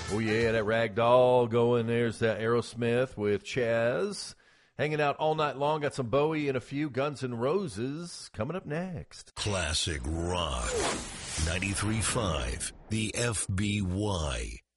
Oh, yeah, that ragdoll going. There's that Aerosmith with Chaz. Hanging out all night long. Got some Bowie and a few Guns N' Roses coming up next. Classic Rock. 93.5, the FBY.